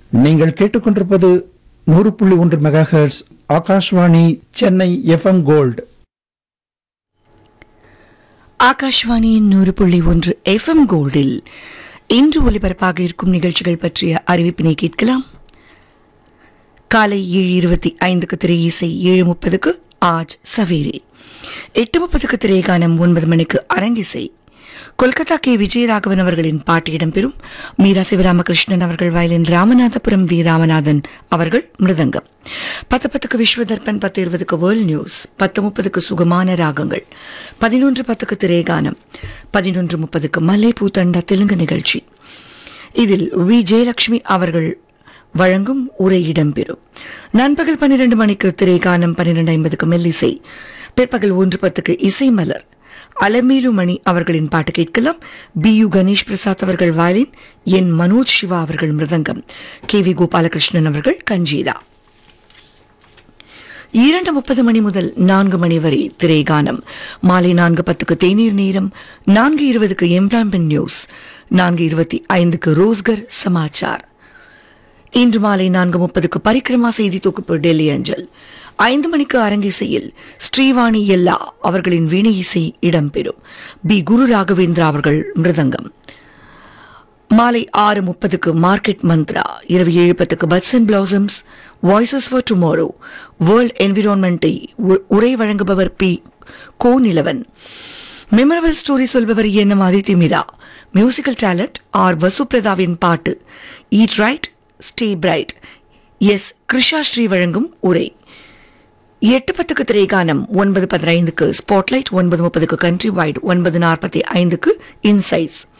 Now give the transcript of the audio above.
நீங்கள் கேட்டுக்கொண்டிருப்பது 100.1 megahertz Akashvani Chennai FM gold. ஆகாஷ்வாணியின் 100.1 எஃப்எம் கோல்டில் இன்று ஒலிபரப்பாக இருக்கும் நிகழ்ச்சிகள் பற்றிய அறிவிப்பினை கேட்கலாம். காலை 7:25க்கு திரை இசை, 7:30க்கு ஆஜ் சவேரே, 8:30க்கு திரைகானம், 9 மணிக்கு அரங்கிசை. கொல்கத்தா கே. விஜயராகவன் அவர்களின் பாட்டு இடம்பெறும். மீரா சிவராமகிருஷ்ணன் அவர்கள் வயலின், ராமநாதபுரம் வி. ராமநாதன் அவர்கள் மிருதங்கம். 10:10க்கு விஸ்வதர்பன், 10:20க்கு வேர்ல்ட் நியூஸ், 10:30க்கு சுகமான ராகங்கள், 11:10க்கு திரைகானம், 11:30க்கு மல்லை பூத்தண்டா தெலுங்கு நிகழ்ச்சி. இதில் வி. ஜெயலட்சுமி அவர்கள் வழங்கும் உரை இடம்பெறும். நண்பகல் 12 மணிக்கு திரைகானம், 12:50க்கு மெல்லிசை, பிற்பகல் 1:10க்கு இசை மலர். அலமேலு மணி அவர்களின் பாட்டு கேட்கலாம். பி. யு. கணேஷ் பிரசாத் அவர்கள் வயலின், என். மனோஜ் சிவா அவர்கள் மிருதங்கம், கே. வி. கோபாலகிருஷ்ணன் அவர்கள் கஞ்சீரா. 2:30 மணி முதல் 4 மணி வரை திரைகானம். மாலை 4:10க்கு தேநீர் நேரம், 4:20க்கு எம்ப்ளாய்மெண்ட் நியூஸ், 4:25க்கு ரோஸ்கர் சமாச்சார். இன்று மாலை 4:30க்கு பரிக்கிரமா செய்தி தொகுப்பு டெல்லி அஞ்சல். 5 மணிக்கு அரங்கிசையில் ஸ்ரீவாணி எல்லா அவர்களின் வீணை இசை இடம்பெறும். பி. குரு ராகவேந்திரா அவர்கள் மிருதங்கம். மாலை 6:30க்கு மார்க்கெட் மந்த்ரா. இரவு 7:10க்கு puts and blossoms, voices for tomorrow, world environment டே. உரை வழங்குபவர் பி. கோநிலவன். மெமரபிள் ஸ்டோரி சொல்பவர் என். ஆதித்யமிதா. Musical talent R. வசுப்ரதாவின் பாட்டு. Eat right stay bright. S. Krisha Sri வழங்கும் உரை. 8:10க்கு திரைகானம், 9:15க்கு ஸ்பாட்லைட், 9:30க்கு கண்ட்ரி வைட், 9:45க்கு இன்சைட்ஸ்.